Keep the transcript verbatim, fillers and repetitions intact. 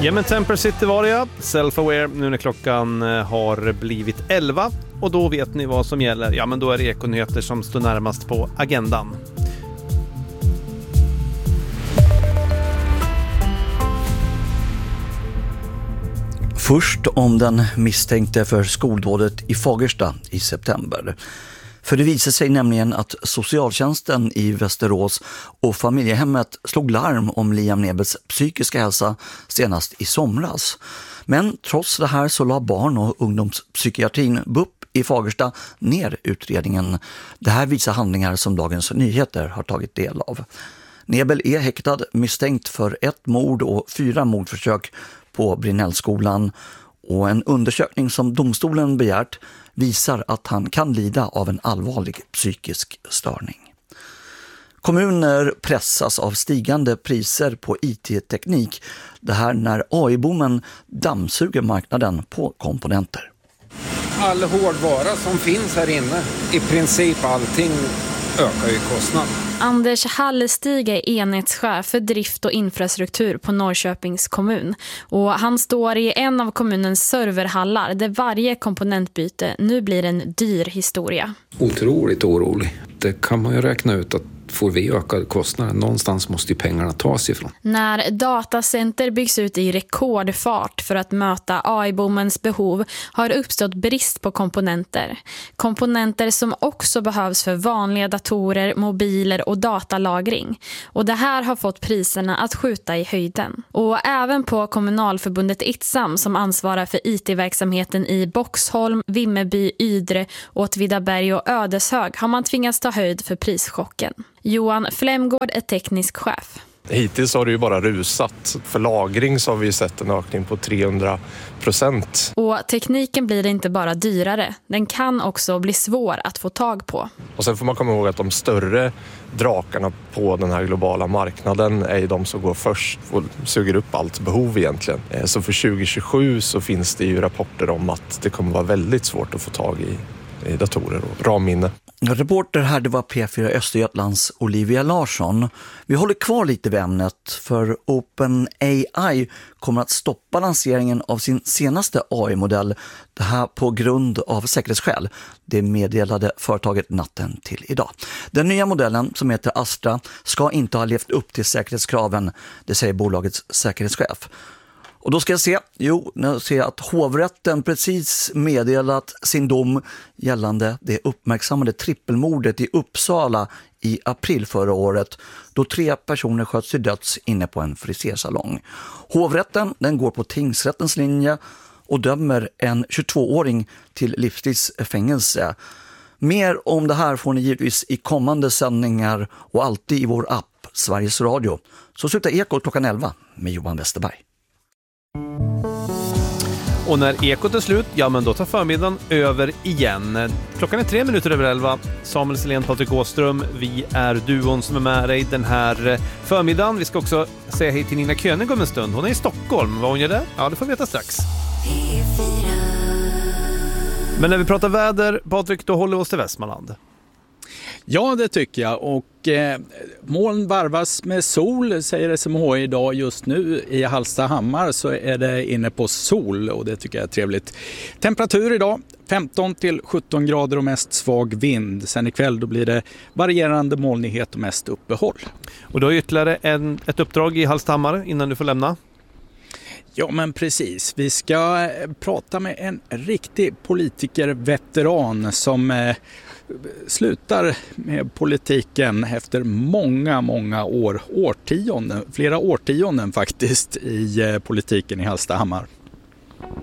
Ja, men Temper City var det, ja. Self-aware nu när klockan har blivit elva. Och då vet ni vad som gäller. Ja, men då är det Ekonyheter som står närmast på agendan. Först om den misstänkte för skoldådet i Fagersta i september. För det visade sig nämligen att socialtjänsten i Västerås och familjehemmet slog larm om Liam Nebels psykiska hälsa senast i somras. Men trots det här så la barn- och ungdomspsykiatrin B U P i Fagersta ner utredningen. Det här visar handlingar som Dagens Nyheter har tagit del av. Nebel är häktad misstänkt för ett mord och fyra mordförsök på Brinnellskolan, och en undersökning som domstolen begärt visar att han kan lida av en allvarlig psykisk störning. Kommuner pressas av stigande priser på I T-teknik. Det här när A I-boomen dammsuger marknaden på komponenter. All hårdvara som finns här inne, i princip allting, ökar ju kostnad. Anders Hallestig är enhetschef för drift och infrastruktur på Norrköpings kommun. Och han står i en av kommunens serverhallar där varje komponentbyte nu blir en dyr historia. Otroligt orolig. Det kan man ju räkna ut att får vi ökade kostnader. Någonstans måste ju pengarna tas ifrån. När datacenter byggs ut i rekordfart för att möta A I-boomens behov har uppstått brist på komponenter. Komponenter som också behövs för vanliga datorer, mobiler och datalagring. Och det här har fått priserna att skjuta i höjden. Och även på kommunalförbundet Itsam som ansvarar för I T-verksamheten i Boxholm, Vimmerby, Ydre, Åtvidaberg och Ödeshög har man tvingats ta höjd för prischocken. Johan Flemgård är teknisk chef. Hittills har det ju bara rusat. För lagring så har vi sett en ökning på trehundra procent. Och tekniken blir inte bara dyrare. Den kan också bli svår att få tag på. Och sen får man komma ihåg att de större drakarna på den här globala marknaden är ju de som går först och suger upp allt behov egentligen. Så för tjugo tjugosju så finns det ju rapporter om att det kommer vara väldigt svårt att få tag i, i datorer och ramminne. Reporter här, det var P fyra Östergötlands Olivia Larsson. Vi håller kvar lite vid ämnet, för OpenAI kommer att stoppa lanseringen av sin senaste A I-modell. Det här på grund av säkerhetsskäl. Det meddelade företaget natten till idag. Den nya modellen, som heter Astra, ska inte ha levt upp till säkerhetskraven, det säger bolagets säkerhetschef. Och då ska jag se, jo, nu ser jag att hovrätten precis meddelat sin dom gällande det uppmärksammade trippelmordet i Uppsala i april förra året, då tre personer sköts till döds inne på en frisersalong. Hovrätten, den går på tingsrättens linje och dömer en tjugotvååring till livstidsfängelse. Mer om det här får ni givetvis i kommande sändningar och alltid i vår app Sveriges Radio. Så slutar Ekot klockan elva med Johan Westerberg. Och när Ekot är slut, ja men då tar förmiddagen över igen. Klockan är tre minuter över elva. Samuel Selén, Patrik Åström, vi är duon som är med dig den här förmiddagen. Vi ska också säga hej till Nina König om en stund. Hon är i Stockholm. Vad hon gör där? Ja, det får vi veta strax. Men när vi pratar väder, Patrik, då håller vi oss till Västmanland. Ja, det tycker jag. Och eh, moln varvas med sol, säger S M H I idag. Just nu i Hallstahammar så är det inne på sol och det tycker jag är trevligt. Temperatur idag femton till sjutton grader och mest svag vind. Sen ikväll då blir det varierande molnighet och mest uppehåll. Och då är ytterligare en, ett uppdrag i Hallstahammar innan du får lämna. Ja, men precis. Vi ska prata med en riktig politikerveteran som eh, slutar med politiken efter många, många år, årtionden, flera årtionden faktiskt i eh, politiken i Hallstahammar.